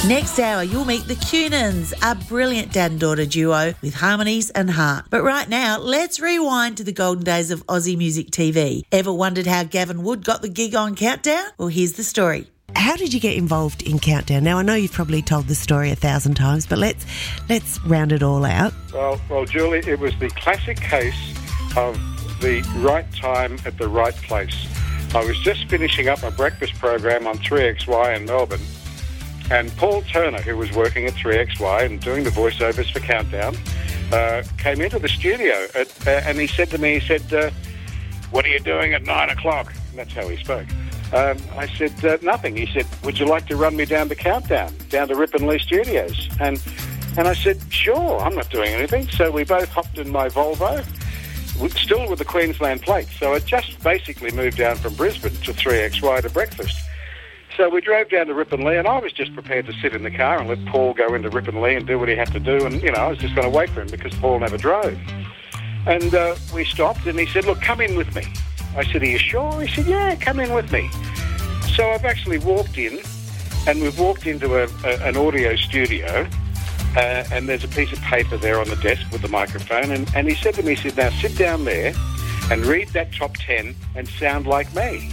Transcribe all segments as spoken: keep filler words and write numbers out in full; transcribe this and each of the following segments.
Next hour, you'll meet the Cunans, a brilliant dad and daughter duo with harmonies and heart. But right now, let's rewind to the golden days of Aussie music T V. Ever wondered how Gavin Wood got the gig on Countdown? Well, here's the story. How did you get involved in Countdown? Now, I know you've probably told the story a thousand times, but let's let's round it all out. Well, well, Julie, it was the classic case of the right time at the right place. I was just finishing up a breakfast program on three X Y in Melbourne, and Paul Turner, who was working at three X Y and doing the voiceovers for Countdown, uh, came into the studio at, uh, and he said to me, he said, uh, "What are you doing at nine o'clock?" And that's how he spoke. Um, I said, uh, nothing. He said, "Would you like to run me down to Countdown, down to Rip and Lee Studios?" And and I said, "Sure, I'm not doing anything." So we both hopped in my Volvo, still with the Queensland plate. So I just basically moved down from Brisbane to three X Y to breakfast. So we drove down to Rip and Lee, and I was just prepared to sit in the car and let Paul go into Rip and Lee and do what he had to do. And, you know, I was just going to wait for him because Paul never drove. And uh, we stopped, and he said, "Look, come in with me." I said, "Are you sure?" He said, "Yeah, come in with me." So I've actually walked in, and we've walked into a, a, an audio studio, uh, and there's a piece of paper there on the desk with the microphone, and, and he said to me, he said, "Now sit down there and read that top ten and sound like me."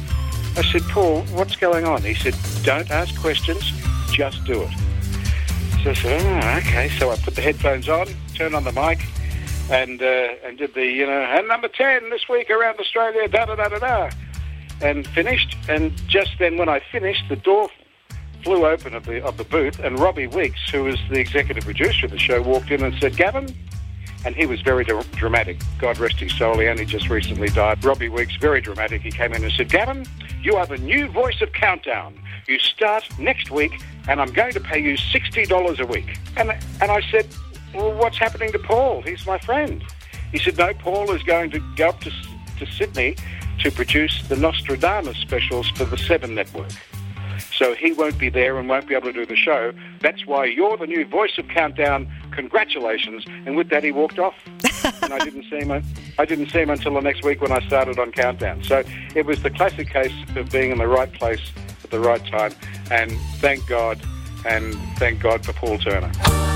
I said, "Paul, what's going on?" He said, "Don't ask questions, just do it." So I said, "Oh, okay." So I put the headphones on, turned on the mic, and uh, and did the, you know, and number ten this week around Australia, da-da-da-da-da, and finished. And just then when I finished, the door flew open of the of the booth, and Robbie Weeks, who was the executive producer of the show, walked in and said, "Gavin," and he was very dr- dramatic. God rest his soul, he only just recently died. Robbie Weeks, very dramatic. He came in and said, "Gavin, you are the new voice of Countdown. You start next week, and I'm going to pay you sixty dollars a week." And and I said, "Well, what's happening to Paul? He's my friend." He said, "No, Paul is going to go up to, to Sydney to produce the Nostradamus specials for the Seven Network. So he won't be there and won't be able to do the show. That's why you're the new voice of Countdown. Congratulations." And with that, he walked off. And I didn't see him. I didn't see him until the next week when I started on Countdown. So it was the classic case of being in the right place at the right time. And thank God, and thank God for Paul Turner.